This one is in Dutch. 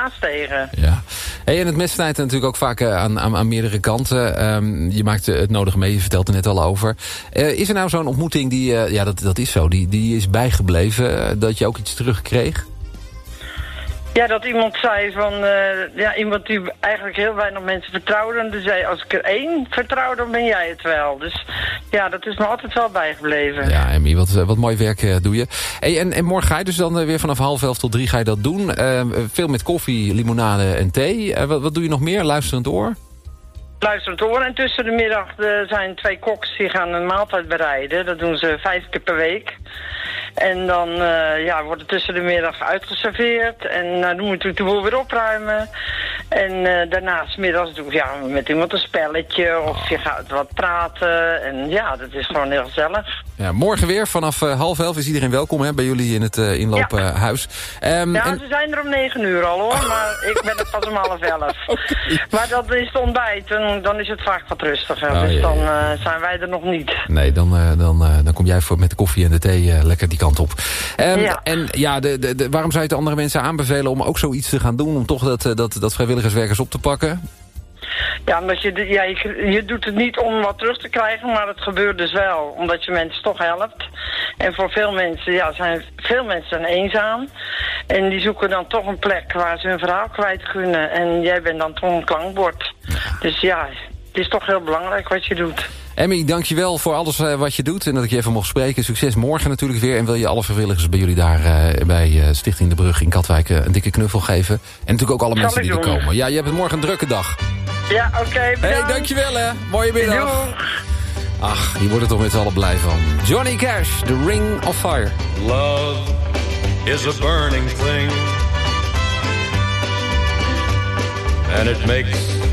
baas tegen. Ja. Hey, en het mes snijdt natuurlijk ook vaak aan meerdere kanten. Je maakt het nodige mee, je vertelt er net al over. Is er nou zo'n ontmoeting die, dat is zo, die is bijgebleven, dat je ook iets terugkreeg? Ja, dat iemand zei van... iemand die eigenlijk heel weinig mensen vertrouwde. En die zei, als ik er 1 vertrouw, dan ben jij het wel. Dus ja, dat is me altijd wel bijgebleven. Ja, Emmy, wat mooi werk doe je. Hey, en morgen ga je dus dan weer vanaf 11:30 tot 3 ga je dat doen. Veel met koffie, limonade en thee. Wat doe je nog meer? Luisterend oor? Luisterend oor. En tussen de middag zijn 2 koks die gaan een maaltijd bereiden. Dat doen ze 5 keer per week. En dan wordt het tussen de middag uitgeserveerd. En dan moet je de boel weer opruimen. En daarnaast middags doe ik met iemand een spelletje. Of je gaat wat praten. En ja, dat is gewoon heel gezellig. Ja, morgen weer vanaf 10:30 is iedereen welkom bij jullie in het inloophuis. Ze zijn er om 9:00 al hoor. Maar ik ben er pas om 10:30. Okay. Maar dat is het ontbijt. En dan is het vaak wat rustiger. Dus dan zijn wij er nog niet. Nee, dan kom jij met de koffie en de thee lekker die kant op. En waarom zou je het andere mensen aanbevelen om ook zoiets te gaan doen? Om toch dat vrijwilligerswerkers op te pakken? Ja, omdat je doet het niet om wat terug te krijgen, maar het gebeurt dus wel. Omdat je mensen toch helpt. En voor veel mensen, veel mensen zijn eenzaam. En die zoeken dan toch een plek waar ze hun verhaal kwijt kunnen. En jij bent dan toch een klankbord. Dus ja, het is toch heel belangrijk wat je doet. Emmy, dankjewel voor alles wat je doet en dat ik je even mocht spreken. Succes morgen natuurlijk weer. En wil je alle vrijwilligers bij jullie daar bij Stichting De Brug in Katwijk een dikke knuffel geven. En natuurlijk ook alle mensen die er komen. Ja, je hebt morgen een drukke dag. Ja, oké, bedankt. Hey, dankjewel hè. Mooie middag. Doeg. Ach, hier wordt het toch met z'n allen blij van. Johnny Cash, The Ring of Fire. Love is a burning thing. And it makes